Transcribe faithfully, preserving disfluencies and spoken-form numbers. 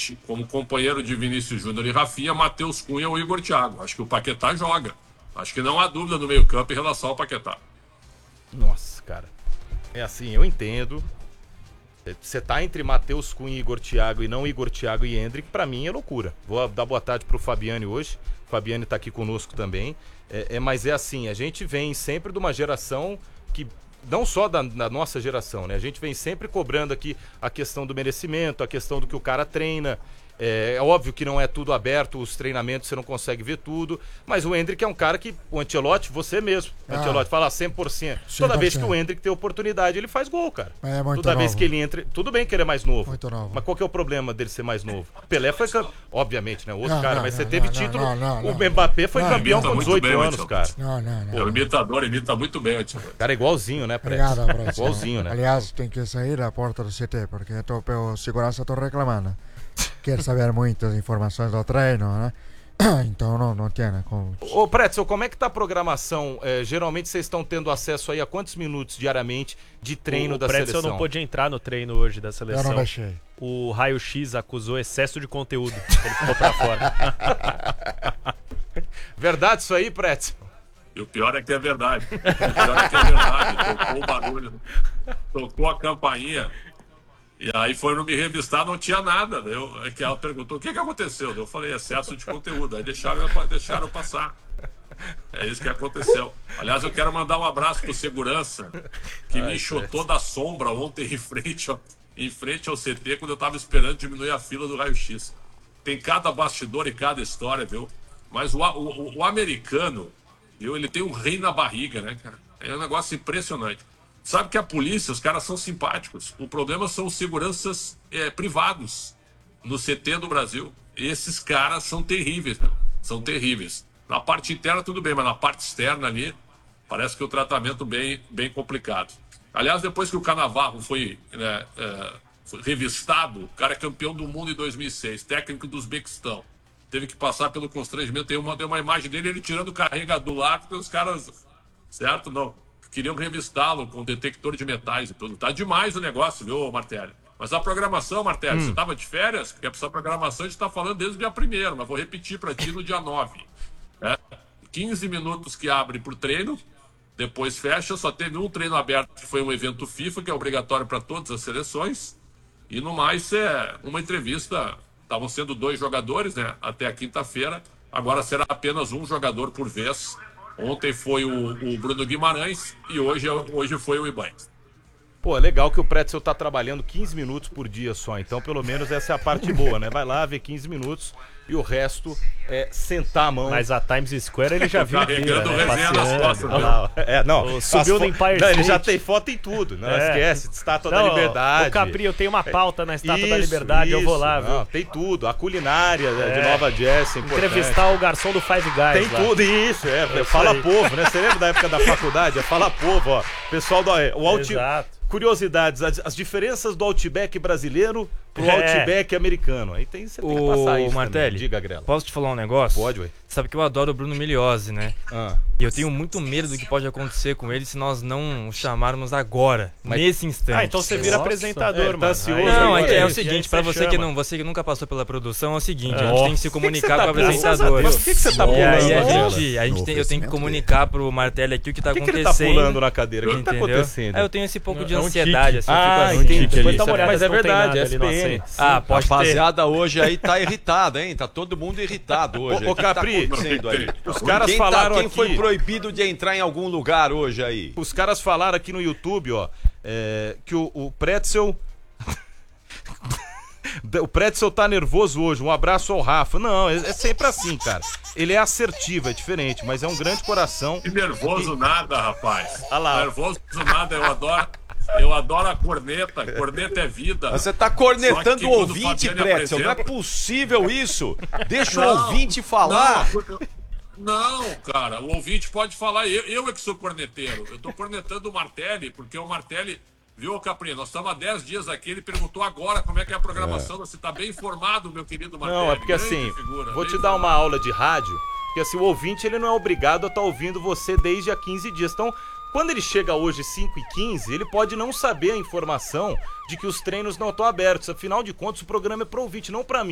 hoje, como companheiro de Vinícius Júnior e Rafinha, Matheus Cunha ou Igor Thiago. Acho que o Paquetá joga. Acho que não há dúvida no meio-campo em relação ao Paquetá. Nossa, cara. É assim, eu entendo. Você tá entre Matheus Cunha e Igor Thiago e não Igor Thiago e Endrick, pra mim é loucura. Vou dar boa tarde pro Fabiane hoje. O Fabiane tá aqui conosco também. É, é, mas é assim, a gente vem sempre de uma geração que... Não só da, da nossa geração, né? A gente vem sempre cobrando aqui a questão do merecimento, a questão do que o cara treina. É, é óbvio que não é tudo aberto, os treinamentos você não consegue ver tudo, mas o Endrick é um cara que, o Ancelotti, você mesmo, o Ancelotti fala cem por cento. Toda vez que o Endrick tem oportunidade, ele faz gol, cara. É muito Toda novo. vez que ele entra, tudo bem que ele é mais novo, Muito novo. mas qual que é o problema dele ser mais novo? Pelé foi campeão, obviamente, né? Outro Não, cara, não, mas não, você teve não, título, não, não, não, o não. Mbappé foi Não, campeão imita com muito dezoito bem, anos, Marcelo. cara. Não, não, não. O imitador imita muito bem, Antônio. O cara é igualzinho, né, Preto? Obrigado, Preto. Igualzinho, né? Aliás, tem que sair da porta do C T, porque tô, o segurança tô reclamando. Quer saber muitas informações do treino, né? Então não, não tem como. Ô, Pretzel, como é que tá a programação? É, geralmente vocês estão tendo acesso aí a quantos minutos diariamente de treino o, da o Pretzel seleção? não pôde entrar no treino hoje da Eu seleção. não deixei. O Raio X acusou excesso de conteúdo. Ele ficou pra fora. Verdade isso aí, Pretzel? E o pior é que é verdade. O pior é que é verdade. Tocou o barulho, tocou a campainha. E aí foram me revistar, não tinha nada. Eu, é que ela perguntou, o que, que aconteceu? Eu falei, excesso de conteúdo. Aí deixaram, deixaram passar. É isso que aconteceu. Aliás, eu quero mandar um abraço pro segurança, que me enxotou da sombra ontem em frente, ó, em frente ao C T, quando eu tava esperando diminuir a fila do raio-x. Tem cada bastidor e cada história, viu? Mas o, o, o americano, viu? Ele tem um rei na barriga, né, cara? É um negócio impressionante. Sabe que a polícia, os caras são simpáticos. O problema são os seguranças é, privados no C T do Brasil. Esses caras são terríveis, meu. São terríveis. Na parte interna tudo bem, mas na parte externa ali, parece que o tratamento bem, bem complicado. Aliás, depois que o Cannavaro foi, né, é, foi revistado, o cara é campeão do mundo em dois mil e seis, técnico do Uzbequistão. Teve que passar pelo constrangimento. Tem uma, tem uma imagem dele, ele tirando o carregador lá, porque os caras, certo? Não. Queriam revistá-lo com detector de metais e tudo. Tá demais o negócio, viu, Martelli? Mas a programação, Martelli, hum. você tava de férias? Porque essa programação a gente tá falando desde o dia primeiro, mas vou repetir para ti no dia nove. É, quinze minutos que abre por treino, depois fecha. Só teve um treino aberto, que foi um evento FIFA, que é obrigatório para todas as seleções. E no mais, é uma entrevista. Estavam sendo dois jogadores, né? Até a quinta-feira. Agora será apenas um jogador por vez. Ontem foi o, o Bruno Guimarães e hoje, hoje foi o Ibanez. Pô, é legal que o Pretzel tá trabalhando quinze minutos por dia só, então pelo menos essa é a parte boa, né? Vai lá, vê quinze minutos e o resto é sentar a mão. Mas a Times Square ele já viu carregando né? resenha nas costas. Não, é, não. Subiu no Empire não, State. ele já tem foto em tudo, não é. esquece, Estátua não, da Liberdade. O Capri, eu tenho uma pauta na Estátua isso, da Liberdade, isso, eu vou lá, não, viu? tem tudo, a culinária é. de Nova Jersey, entrevistar o garçom do Five Guys. Tem lá. tudo, isso, é, é fala aí. Povo, né? Você lembra da época da faculdade? É fala povo, ó. Pessoal do o Out... Exato. Curiosidades, as, as diferenças do Outback brasileiro pro É. Outback americano. Aí tem, você tem que Ô, passar isso Martelli, também. Diga, Grela. Posso te falar um negócio? Pode, ué. Sabe que eu adoro o Bruno Migliozzi, né? Ah. E eu tenho muito medo do que pode acontecer com ele se nós não o chamarmos agora, Mas- nesse instante. Ah, então você vira Nossa. apresentador, É, mano. tá ansioso Aí- Não, é, agora que é aí, o seguinte, pra você que, não, você que nunca passou pela produção, é o seguinte, a gente Nossa. tem que se comunicar tá com o pulando? apresentador. Mas por que que você tá E pulando aí a na bola? gente, a gente No tem, eu tenho que oferecimento comunicar pro Martelli aqui o que tá Por que, que ele acontecendo. tá pulando na cadeira? O que, que tá Entendeu? acontecendo? Aí eu tenho esse pouco de É um ansiedade, assim, eu fico Ah, assim. entendi. Depois dá uma Isso é- olhada Mas se é não tem verdade, nada ali no S P N. assento. Ah, pode ter. Rapaziada, hoje aí tá irritada, hein? Tá todo mundo irritado hoje. Ô, ô, O que tá Capri, acontecendo aí? os caras Quem, falaram tá, quem aqui- foi proibido de entrar em algum lugar hoje aí? Os caras falaram aqui no YouTube, ó, é, que o, o Pretzel... O Pretzel tá nervoso hoje. Um abraço ao Rafa. Não, é, é sempre assim, cara. Ele é assertivo, é diferente, mas é um grande coração. Que nervoso nada, rapaz. Ah lá. Nervoso nada, eu adoro. Eu adoro a corneta. Corneta é vida. Você tá Só cornetando que o quando ouvinte, Fabiane Pretzel. Não é apresenta- possível isso. Deixa o Não, ouvinte falar. Não, não, cara, o ouvinte pode falar. Eu, eu é que sou corneteiro. Eu tô cornetando o Martelli, porque o Martelli, viu, Capri? Nós estamos há dez dias aqui. Ele perguntou agora como é que é a programação. Você tá bem informado, meu querido Martelli. Não, é porque Grande assim, figura, vou bem te dar uma informado. aula de rádio, porque assim, o ouvinte ele não é obrigado a estar ouvindo você desde há quinze dias. Então, quando ele chega hoje cinco e quinze, ele pode não saber a informação de que os treinos não estão abertos. Afinal de contas, o programa é pro ouvinte, não pra mim.